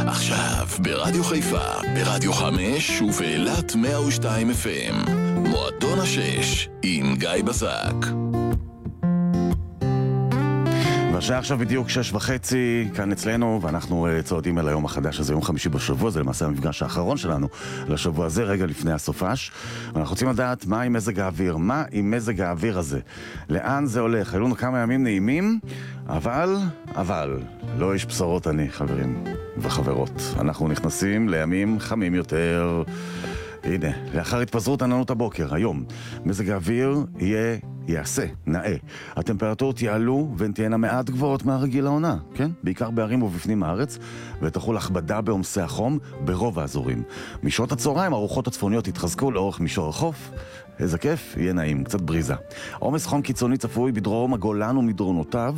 עכשיו ברדיו חיפה, ברדיו 5 ובאילת 102 FM. מועדון השש עם גיא בזק. והשעה עכשיו בדיוק 6:30 כאן אצלנו, ואנחנו צועדים אל היום החדש הזה, יום חמישי בשבוע. זה למעשה המפגש האחרון שלנו לשבוע הזה, רגע לפני הסופש. ואנחנו רוצים לדעת מה עם מזג האוויר, מה עם מזג האוויר הזה, לאן זה הולך. היו לנו כמה ימים נעימים, אבל לא יש בשורות אני, חברים וחברות. אנחנו נכנסים לימים חמים יותר. הנה, לאחר התפזרות עננות הבוקר, היום מזג האוויר יעשה, נאה. הטמפרטורות יעלו והן תהיינה מעט גבוהות מהרגיל העונה, כן? בעיקר בערים ובפנים הארץ, ותחול הכבדה בעומסי החום ברוב האזורים. משעות הצהריים הרוחות הצפוניות יתחזקו לאורך מישור החוף. איזה כיף, יהיה נעים, קצת בריזה. עומס חום קיצוני צפוי בדרום הגולן ומדרונותיו,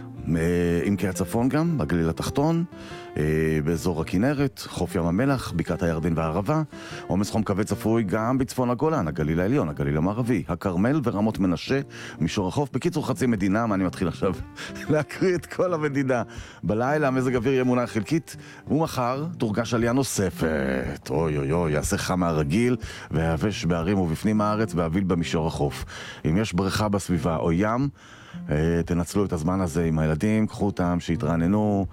אם כי הצפון גם, בגליל התחתון, באזור הכנרת, חוף ים המלח, בקעת הירדן והערבה. עומס חום כבד צפוי גם בצפון הגולן, הגליל העליון, הגליל המערבי, הכרמל ורמות מנשה, מישור החוף. בקיצור חצי מדינה, מה אני מתחיל עכשיו להקריא את כל המדינה. בלילה המזג אוויר יהיה מונח חלקית, ומחר תורגש עלייה נוספת. אוי, יעשה חם מהרגיל, ויבש בערים ובפנים הארץ, ואביל במישור החוף. אם יש בריכה בסביבה או ים, תנצלו את הזמן הזה עם הילדים, קחו אותם, שיתרעננו,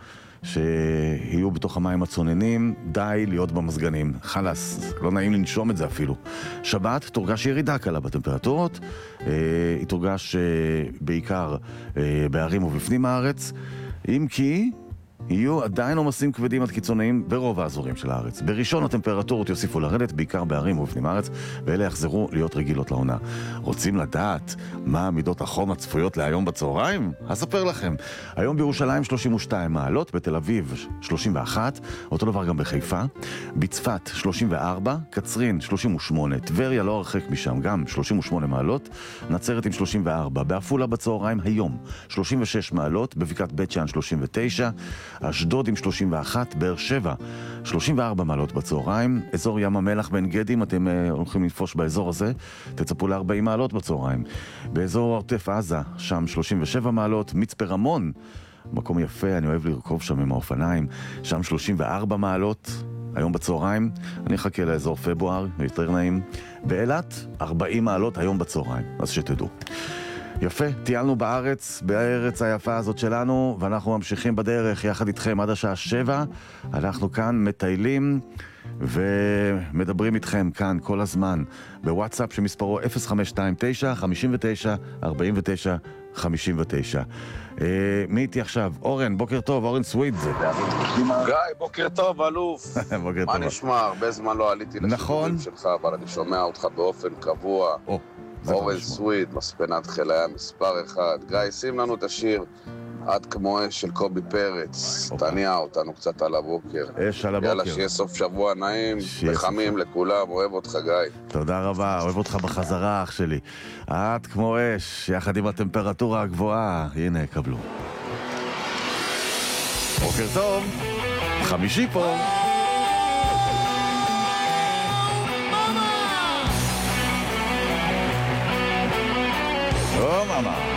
שיהיו בתוך המים הצוננים, די להיות במזגנים. חלס, לא נעים לנשום את זה אפילו. שבת תורגש ירידה קלה בטמפרטורות, היא תורגש בעיקר בערים ובפנים הארץ, אם כי יהיו עדיין עומסים כבדים עד קיצוניים ברוב האזורים של הארץ. בראשון הטמפרטורות יוסיפו לרדת, בעיקר בערים ובפנים הארץ, ואלה יחזרו להיות רגילות לעונה. רוצים לדעת מה מידות החום הצפויות להיום בצהריים? אספר לכם. היום בירושלים 32 מעלות, בתל אביב 31, אותו דבר גם בחיפה, בצפת 34, קצרין 38, טבריה לא הרחק משם, גם 38 מעלות, נצרת עם 34, בעפולה בצהריים היום 36 מעלות, בבקעת בית שאן 39, אשדוד עם 31, באר שבע 34 מעלות בצהריים, אזור ים המלח בין גדים, אתם הולכים לנפוש באזור הזה, תצפו ל-40 מעלות בצהריים. באזור עוטף עזה, שם 37 מעלות, מצפה רמון, מקום יפה, אני אוהב לרכוב שם עם האופניים, שם 34 מעלות, היום בצהריים, אני אחכה לאזור פברואר, יותר נעים. באילת 40 מעלות היום בצהריים, אז שתדעו. יפה, טיילנו בארץ היפה הזאת שלנו, ואנחנו ממשיכים בדרך יחד איתכם עד השעה 7. אנחנו כאן מטיילים ומדברים איתכם כאן כל הזמן בוואטסאפ שמספרו 0529-59-49-59. מי איתי עכשיו? אורן, בוקר טוב, אורן סוויד. גיא, בוקר טוב, אלוף. בוקר טוב. מה נשמע? הרבה זמן לא עליתי לשידורים שלך, אבל אני שומע אותך באופן קבוע. אורן סוויד, מספנת חיל הים מספר 1. גיא, שים לנו את השיר עד כמו אש של קובי פרץ. תניע אותנו קצת על הבוקר. אש על הבוקר. יאללה, שיהיה סוף שבוע נעים וחמים לכולם. אוהב אותך, גיא. תודה רבה, אוהב אותך בחזרה, אח שלי. עד כמו אש, יחד עם הטמפרטורה הגבוהה. הנה, קבלו. בוקר טוב, חמישי פה. או מאמה.